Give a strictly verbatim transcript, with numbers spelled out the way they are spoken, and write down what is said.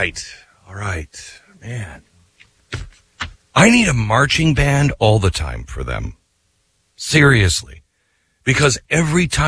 right. All right. Man. I need a marching band all the time for them. Seriously. Because every time